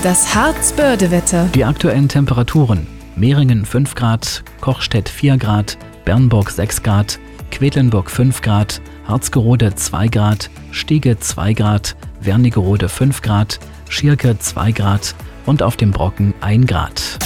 Das Harz-Börde-Wetter. Die aktuellen Temperaturen: Mehringen 5 Grad, Kochstedt 4 Grad, Bernburg 6 Grad, Quedlinburg 5 Grad, Harzgerode 2 Grad, Stiege 2 Grad, Wernigerode 5 Grad, Schierke 2 Grad und auf dem Brocken 1 Grad.